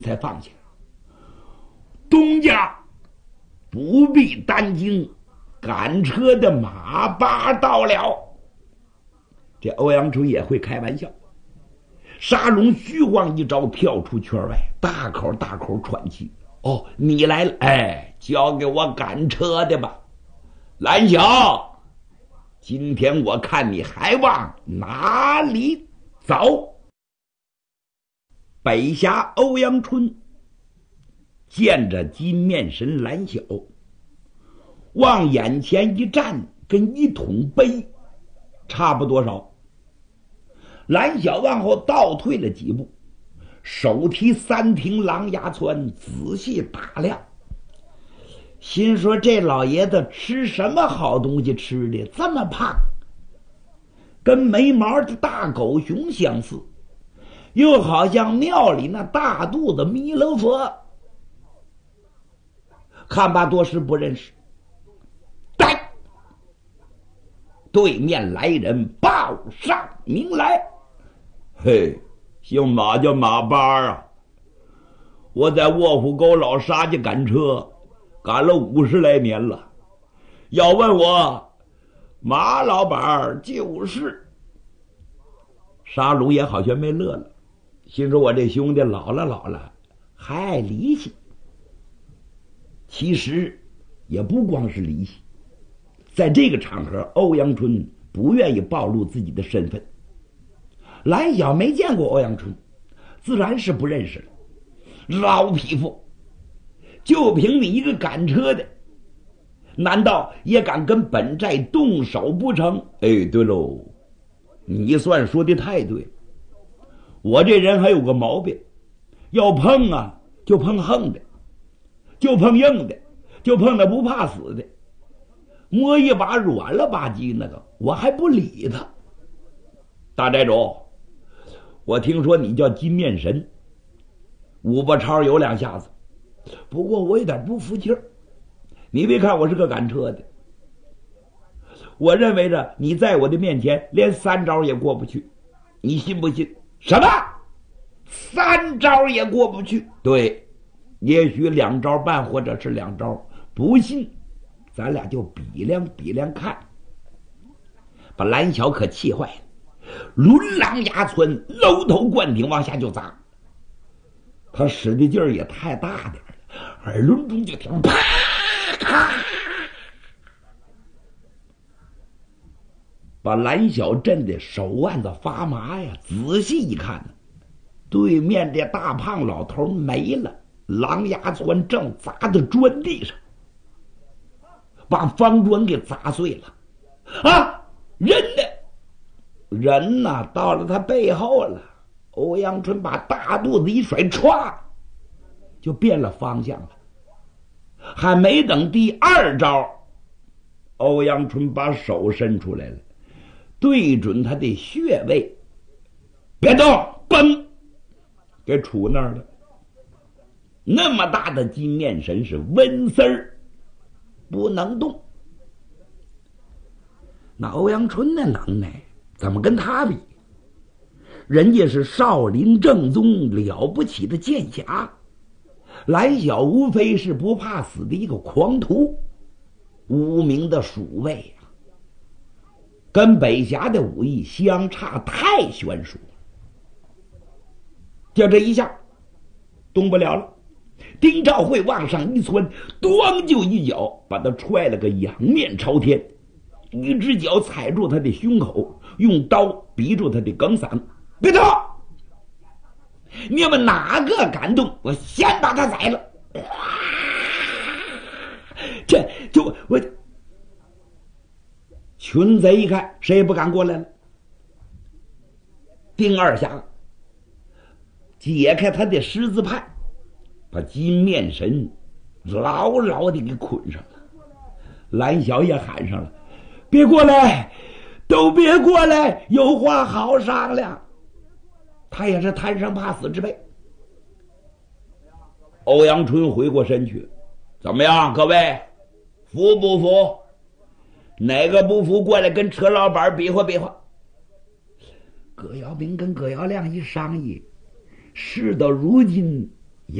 才放下。东家不必担惊，赶车的马八到了。这欧阳春也会开玩笑。沙龙虚晃一招，跳出圈外，大口大口喘气。哦，你来了，哎，交给我赶车的吧。蓝小，今天我看你还往哪里走？北峡欧阳春见着金面神蓝小，往眼前一站，跟一桶杯差不多少。蓝小往后倒退了几步，手提三挺狼牙窜，仔细打量，心说这老爷子吃什么好东西吃的这么胖，跟没毛的大狗熊相似，又好像庙里那大肚子弥勒佛。看吧，多时不认识。来，对面来人报上名来。嘿，姓马叫马八啊，我在卧虎沟老沙家赶车，赶了50来年了。要问我，马老板就是。沙龙也好像没乐了，心说我这兄弟老了，还爱离奇。其实也不光是离奇，在这个场合，欧阳春不愿意暴露自己的身份。蓝小没见过欧阳春，自然是不认识了。老匹夫，就凭你一个赶车的，难道也敢跟本寨动手不成？哎，对喽，你算说的太对了。我这人还有个毛病，要碰啊就碰横的，就碰硬的，就碰那不怕死的。摸一把软了吧唧那个，我还不理他。大寨主，我听说你叫金面神，武伯超有2下子，不过我有点不服气儿。你别看我是个赶车的，我认为着你在我的面前连3招也过不去，你信不信？什么？3招也过不去？对，也许2招半或者是2招，不信咱俩就比量比量看。把蓝小可气坏了，抡狼牙窜，搂头灌顶往下就砸。他使的劲儿也太大点了，耳轮中就听啪咔，把蓝小震的手腕子发麻呀。仔细一看，对面这大胖老头没了，狼牙窜正砸在砖地上，把方砖给砸碎了。啊，人呢？人呐，到了他背后了。欧阳春把大肚子一甩，歘，就变了方向了。还没等第2招，欧阳春把手伸出来了，对准他的穴位，别动，嘣，给杵那儿了。那么大的金面神是温丝儿，不能动。那欧阳春的能耐怎么跟他比？人家是少林正宗了不起的剑侠，蓝小无非是不怕死的一个狂徒，无名的鼠卫啊，跟北峡的武艺相差太悬殊了。就这一下动不了了。丁兆会往上一窜，咣就一脚把他踹了个仰面朝天，一只脚踩住他的胸口，用刀逼住他的梗嗓。别动！你们哪个敢动，我先把他宰了！这就我群贼一看，谁也不敢过来了。丁二侠解开他的狮子派，把金面神牢牢地给捆上了。蓝小也喊上了：“别过来，都别过来，有话好商量。”他也是贪生怕死之辈。欧阳春回过身去：“怎么样，各位，服不服？哪个不服，过来跟车老板比划比划。”葛耀明跟葛耀亮一商议，事到如今，